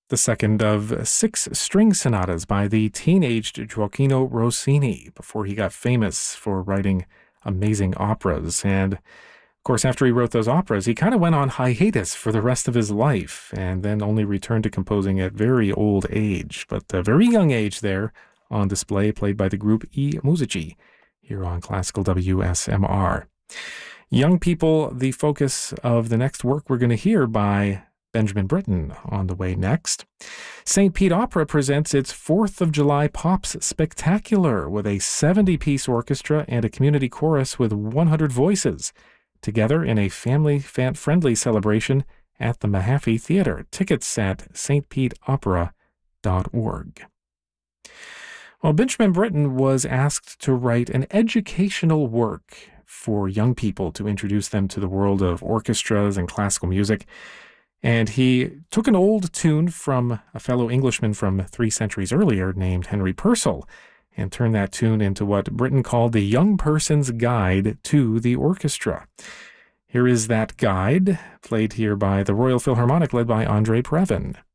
the second of six string sonatas by the teenaged Gioacchino Rossini before he got famous for writing amazing operas. And of course, after he wrote those operas, he kind of went on hiatus for the rest of his life and then only returned to composing at very old age, but a very young age there on display, played by the group I Musici here on Classical WSMR. Young people, the focus of the next work we're going to hear by Benjamin Britten on the way next. St. Pete Opera presents its 4th of July Pops Spectacular with a 70-piece orchestra and a community chorus with 100 voices, together in a family-friendly celebration at the Mahaffey Theater. Tickets at stpeteopera.org. Well, Benjamin Britten was asked to write an educational work for young people to introduce them to the world of orchestras and classical music. And he took an old tune from a fellow Englishman from 3 centuries earlier named Henry Purcell and turned that tune into what Britten called the young person's guide to the orchestra. Here is that guide, played here by the Royal Philharmonic led by Andre Previn.